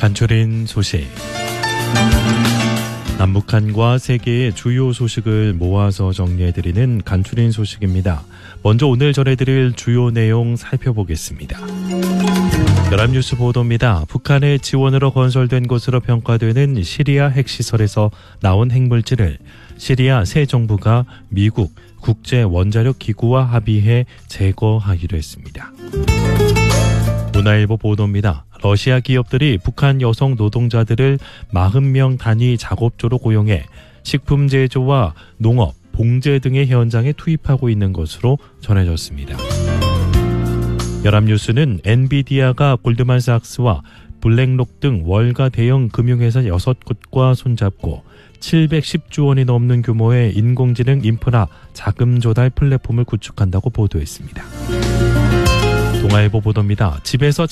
간추린 소식. 남북한과 세계의 주요 소식을 모아서 정리해드리는 간추린 소식입니다. 먼저 오늘 전해드릴 주요 내용 살펴보겠습니다. 연합뉴스 보도입니다. 북한의 지원으로 건설된 것으로 평가되는 시리아 핵시설에서 나온 핵물질을 시리아 새 정부가 미국 국제원자력기구와 합의해 제거하기로 했습니다. 문화일보 보도입니다. 러시아 기업들이 북한 여성 노동자들을 40명 단위 작업조로 고용해 식품 제조와 농업, 봉제 등의 현장에 투입하고 있는 것으로 전해졌습니다. 연합뉴스는 엔비디아가 골드만삭스와 블랙록 등 월가 대형 금융회사 6곳과 손잡고 710조 원이 넘는 규모의 인공지능 인프라 자금 조달 플랫폼을 구축한다고 보도했습니다. 동아일보 보도입니다. 집에서